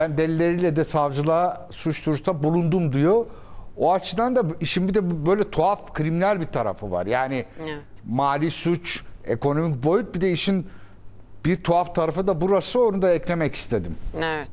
Ben delilleriyle de savcılığa suç duyurusunda bulundum diyor. O açıdan da işin bir de böyle tuhaf kriminal bir tarafı var. Yani Evet. mali suç, ekonomik boyut, bir de işin bir tuhaf tarafı da burası, onu da eklemek istedim. Evet.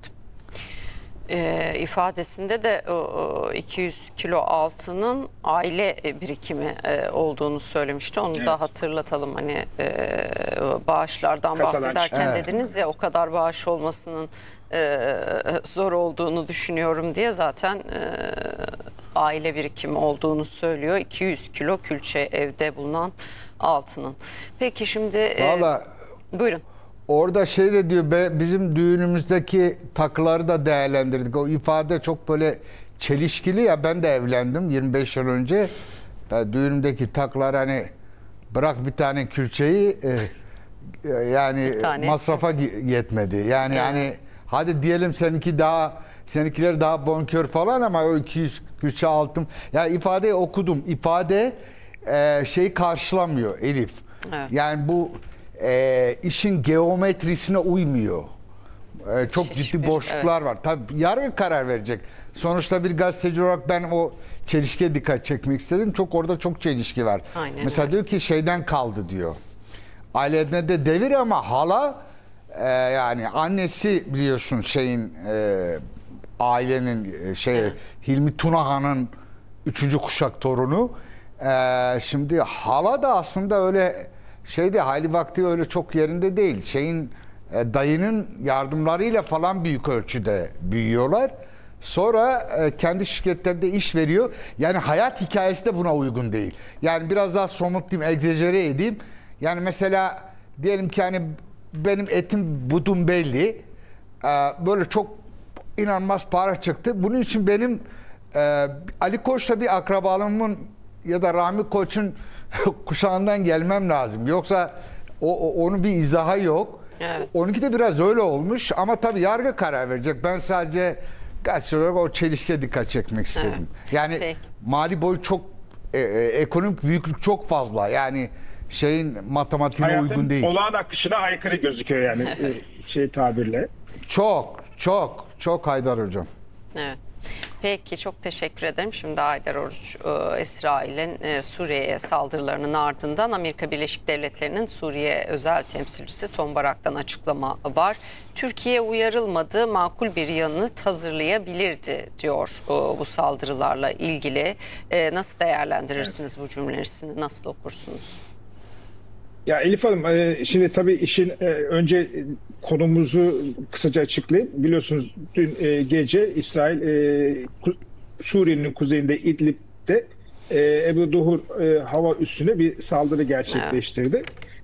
İfadesinde de 200 kilo altının aile birikimi olduğunu söylemişti. Onu da hatırlatalım. Hani bağışlardan Kasadan bahsederken Evet. dediniz ya, o kadar bağış olmasının zor olduğunu düşünüyorum diye, zaten aile birikimi olduğunu söylüyor. 200 kilo külçe evde bulunan altının. Peki şimdi Valla buyurun. orada şey de diyor, bizim düğünümüzdeki takıları da değerlendirdik. O ifade çok böyle çelişkili ya, ben de evlendim 25 yıl önce. Ben düğünümdeki takılar, hani bırak bir tane külçeyi, yani Bir tane. masrafa yetmedi. Yani Evet. hani hadi diyelim seninkiler daha bonkör falan, ama o 200 külçe altın. Ya ifadeyi okudum. İfade şeyi karşılamıyor Elif. Evet. Yani bu işin geometrisine uymuyor. Çok ciddi Hiçbir- boşluklar var. Tabii yargı karar verecek. Sonuçta bir gazeteci olarak ben o çelişkiye dikkat çekmek istedim. Orada çok çelişki var. Aynen Mesela öyle. diyor ki şeyden kaldı diyor. Ailede de devir, ama hala yani annesi biliyorsun ailenin Hilmi Tunahan'ın 3. kuşak torunu. Şimdi hala da aslında öyle hali vakti öyle çok yerinde değil. Dayının yardımlarıyla falan büyük ölçüde büyüyorlar. Sonra kendi şirketlerinde iş veriyor. Yani hayat hikayesi de buna uygun değil. Yani biraz daha somut diyeyim, egzajere edeyim. Yani mesela diyelim ki hani benim etim budum belli. Böyle çok inanılmaz para çıktı. Bunun için benim Ali Koç'la bir akrabalığımın ya da Rahmi Koç'un kuşağından gelmem lazım. Yoksa onun bir izahı yok. Evet. Onunki de biraz öyle olmuş, ama tabii yargı karar verecek. Ben sadece gazeteci olarak o çelişkiye dikkat çekmek istedim. Evet. Yani Peki. mali boyut çok, ekonomik büyüklük çok fazla. Yani matematiğine uygun Hayatın değil. olağan akışına aykırı gözüküyor yani tabirle. Çok Haydar Hocam. Evet. Peki, çok teşekkür ederim. Şimdi Haydar Oruç, İsrail'in Suriye'ye saldırılarının ardından Amerika Birleşik Devletleri'nin Suriye özel temsilcisi Tom Barak'tan açıklama var. Türkiye uyarılmadı, makul bir yanıt hazırlayabilirdi diyor bu saldırılarla ilgili. Nasıl değerlendirirsiniz bu cümlesini, nasıl okursunuz? Ya Elif Hanım, şimdi tabii işin önce konumuzu kısaca açıklayayım. Biliyorsunuz dün gece İsrail Suriye'nin kuzeyinde İdlib'de Ebu Duhur hava üssüne bir saldırı gerçekleştirdi.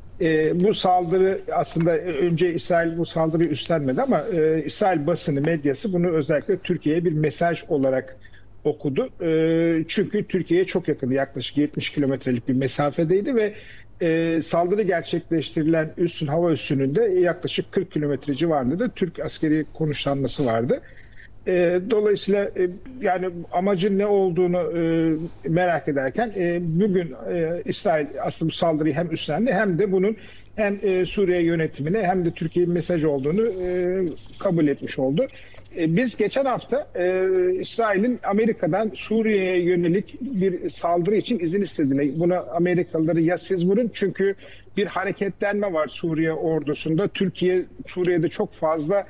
Bu saldırı aslında önce İsrail bu saldırıyı üstlenmedi, ama İsrail basını, medyası bunu özellikle Türkiye'ye bir mesaj olarak okudu. Çünkü Türkiye'ye çok yakındı, yaklaşık 70 kilometrelik bir mesafedeydi ve saldırı gerçekleştirilen hava üssünün de yaklaşık 40 kilometre civarında da Türk askeri konuşlanması vardı. Dolayısıyla yani amacın ne olduğunu merak ederken bugün İsrail aslında bu saldırıyı hem üstlendi, hem de bunun hem Suriye yönetimine hem de Türkiye'nin mesaj olduğunu kabul etmiş oldu. Biz geçen hafta İsrail'in Amerika'dan Suriye'ye yönelik bir saldırı için izin istediğini, buna Amerikalıları ya siz vurun, çünkü bir hareketlenme var Suriye ordusunda. Türkiye Suriye'de çok fazla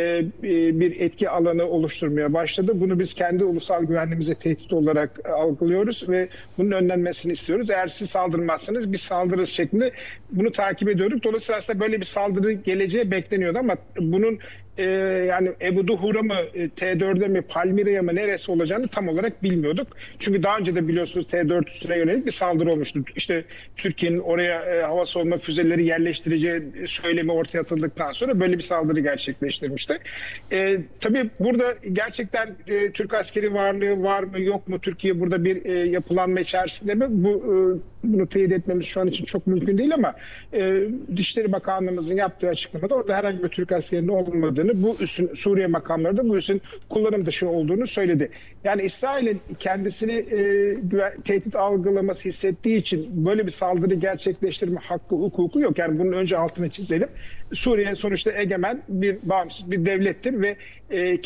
bir etki alanı oluşturmaya başladı. Bunu biz kendi ulusal güvenliğimize tehdit olarak algılıyoruz ve bunun önlenmesini istiyoruz. Eğer siz saldırmazsanız biz saldırırız şeklinde bunu takip ediyorduk. Dolayısıyla aslında böyle bir saldırı geleceği bekleniyordu, ama bunun yani Ebu Duhur'a mı, T4'e mi, Palmira'ya mı, neresi olacağını tam olarak bilmiyorduk. Çünkü daha önce de biliyorsunuz T4 üssüne yönelik bir saldırı olmuştu. İşte Türkiye'nin oraya hava savunma füzeleri yerleştireceği söylemi ortaya atıldıktan sonra böyle bir saldırı gerçekleştirmişti. Tabii burada gerçekten Türk askeri varlığı var mı yok mu? Türkiye burada bir yapılanma içerisinde mi? Bunu teyit etmemiz şu an için çok mümkün değil, ama Dışişleri Bakanlığımızın yaptığı açıklamada orada herhangi bir Türk askerinin olmadığını, bu üssün, Suriye makamları da bu üssün kullanım dışı olduğunu söyledi. Yani İsrail'in kendisini tehdit algılaması hissettiği için böyle bir saldırı gerçekleştirme hakkı, hukuku yok. Yani bunun önce altını çizelim. Suriye sonuçta egemen, bağımsız bir devlettir ve